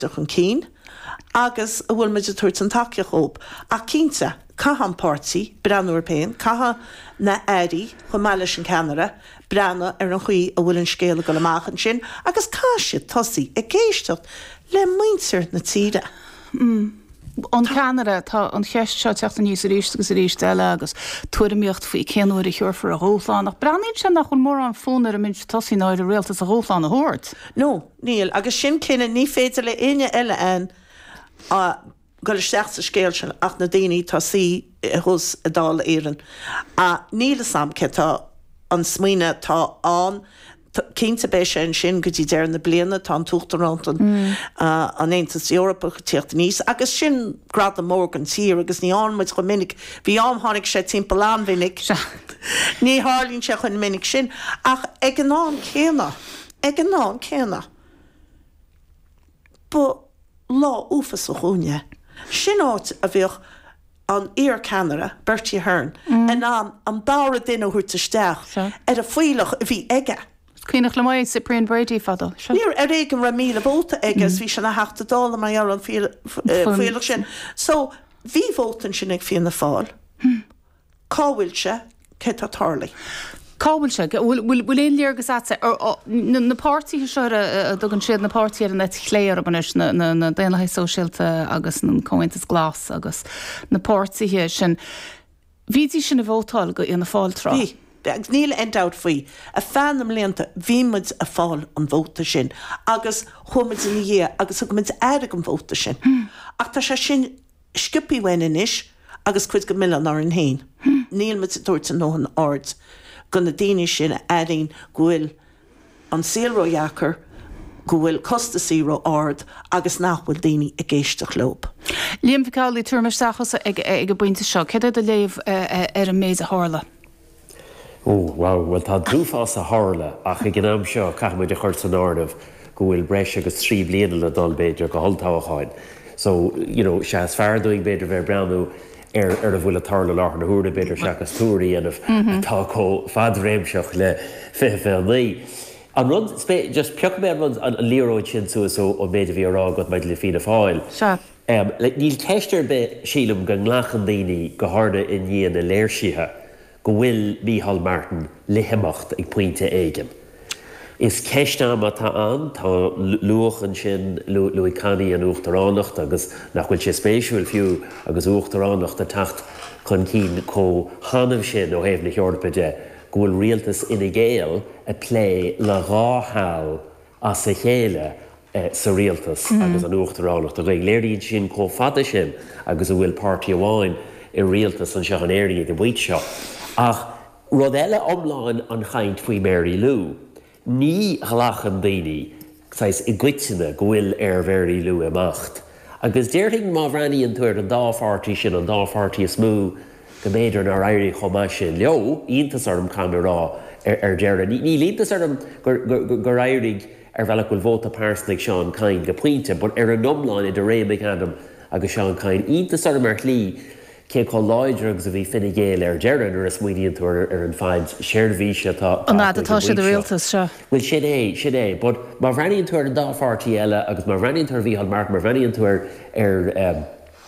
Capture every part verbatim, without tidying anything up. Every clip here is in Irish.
chun cín, agus a bhfuil meid a tuairt an takeíoch óp. A cínta, cahan pártaí, Brean Européin, cahan na éirí chun meile sin Canada, breanna ar an chuí a bhfuil an scéala go amachchan sin, agus cáisiad tosaí ag géisteacht le muintir na tíre. Mm. An Canada tá an cheist seo teachta níos ríist agus ríist eile agus tuairimíocht faoi céanúir i chuir for a hóláánach. Breannaid sin nach chun mór an fónar a mint tosaí náid a réaltas a hóláán a thuirt. No, Níl, agus sin cinenne ní féidir le aine eile an a go le seachta scéil sin ach na daoine tosaí thus a dála éireann. A níl sam tá an smaoine tá an cínta bé sin sin go dtí deir na bliana tá an tuachtarrán an Aontas Eorpa go tíocht níos, agus sin grad a mór an tír agus ní anmuid go minic bhí an tháinig sé timpeán vinnig ní hálín se chun minic sin ach ag an ná céna ag an ná céna bu lá úfas a chúne sin áit a bhíoh an Air Canada, Bertie Ahern, an an an dára duine chuirta steach ar a foiilech a bhí aige. Cuoinech le maiid Cyprian Brady fada. Níor ar éigen ra míle bóta agus bhí sin na heachta dála mai ar an foiilech sin. So, bhí bótan sin ag fion na fáil. Cáhfuil se ce tá tarlaí. Cábhail se, bhfuil éon léargus atsa na pártaí seo dogan siad na pártaí ar an net chléir a banis na déanathe sóisialta agus na comhaintas glas agus na pártaí sin. Bhídí sin na bhótáil go ina fáil trá. Bhí, agus níl endáid faoi. A fannam léanta bhímuid a fáil an bhóta sin agus chumuid in dhé agus chumuid airg an bhóta sin. Ach tá sé sin scipi bhain inis agus chuid go milliún ar an hain. Níl muid a dúirt an nóhan ard. Gonna daine sin adding gohfuil an sílróheachar gohfuil costa síró ard agus nachhfuil daine a géisteach lob. Liam Ficálaí tuairimid seachas ag a buinte seo, céad a léamh ar an méid a hála? Ó, wow, well tá dúfás a hála ach i gnáam seo caithmuid a chuirt an árdamh go bhfuil breis agus trí bliana le dul beidir go holtáchaáin. So, you know, se as fearúing beidir bheith breanú ar ar a bhfuil a tarla láth na húra beidir seachas túirí anmh tá có fad réimseach le fé fé lí. An rud just peach mé rud an líróid sin suas ó méidir bhí ará go maid le fina fáil. Se. Níl ceistir be sílam go nghlachan daoine go háda in dhéana na léirsíthe go bhfuil Micheál Martin leheamacht ag pointe éigen. Is ceistám atá an, tá luachan sin luí caní an uachtaránacht agus nach bhfuil sé spéisiúil fiú agus uachtaránacht a tacht chun cín có hanamh sin ó héamh na Eorpaide go bhfuil rialtas ina géal a lé le ráthall as sa chéile sa rialtas agus an uachtaránacht a réig léiríonn sin có fada sin agus a bhfuil páirtí amháin i rialtas an seach an éirí go bhuiit seo. Ach rud eile omláin an chaint faoi Mary Lou. Ní ghlachan daoine sais i gcuitine go bhfuil ar Mary Lou amacht. Agus déirting má bhreaníonn tuair an dápháirtí sin an dápháirtí smú go méidir ar éirí chomá sin leo, iontas orm camerará ar deire. Ní líontas orm gur éirig ar bhealach bhfuil bóta páirsaigh Seán Cain go puinte, bud ar an nomláin i do réimigh adam agus Seán Cain iontas orm ar lí cé có láidir agus a bhí finna géal ar dearan ar a smuoíonn tú ar an fáid séirbhíse atá. An atá siad a réaltas seo. Bhfuil sin é, sin é, bud mar bhreaníonn tú ar an dápháirtí eile agus mar bhreaníonn tú ar Micheál Martin, mar bhreaníonn tú ar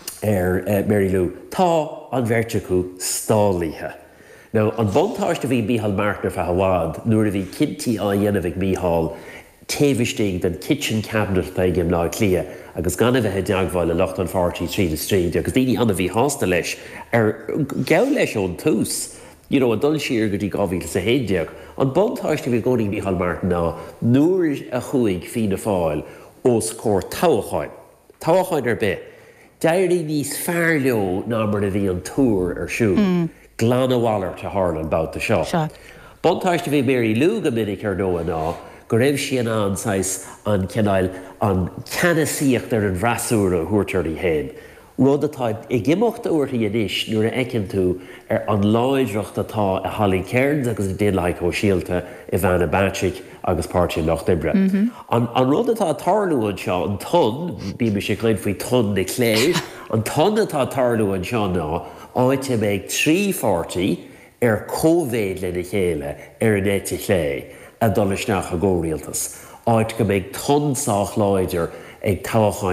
ar Mary Lou, tá an bheirt acu stálíthe. Now, an bontáiste bhí Micheál Martin ar feadhád, nuair a bhí cinnti á dhéanamh ag Micheál taobhiste den kitchen cabinet ag im lá clia agus gan bheith deagháil le locht an forty Street the Street agus daoine anna bhí hásta leis ar gabh leis ón tús. You know, an dul siar go dtí gábhí sa héideag. An bontáiste bhí gcónaí Micheál Martin ná nuair a chuig fina fáil os cór tábhaáin. Tábhaáin ar bit. Dairí níos fearr leo ná mar a bhí an túr ar siú. Glanahhalar te Harlan bouta seo. Bontáiste bhí Mary Lou go minic ar nó ná go raibh sin an sais an cenáil an ceanasíocht ar an bhreasúr a thuairtearí héin. Rud atá i gimocht uirtí inis nuair a eicinn tú ar an láidreacht atá a Holly Cairns agus i dtí Laiko Síalta i Bheanna Báitrick agus páirtí Loch Dibre. An rud atá tarlúin seo an ton, bí me sé gléin faoi ton de clé, an ton atá tarlúin seo ná áite méid trí forty ar cóvéad le na chéile ar an éite clé a dul isteach a ggórialtas. Áit go méid tonsách láidir ag táchain